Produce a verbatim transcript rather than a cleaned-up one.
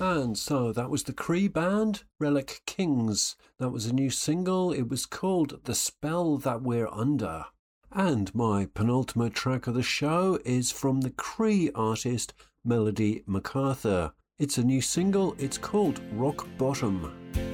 And so that was the Cree band, Relic Kings. That was a new single. It was called The Spell That We're Under. And my penultimate track of the show is from the Cree artist Melody MacArthur. It's a new single. It's called Rock Bottom.